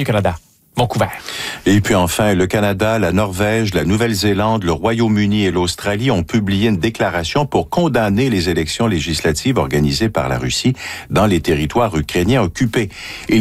Radio-Canada. Vancouver. Et puis enfin, le Canada, la Norvège, la Nouvelle-Zélande, le Royaume-Uni et l'Australie ont publié une déclaration pour condamner les élections législatives organisées par la Russie dans les territoires ukrainiens occupés.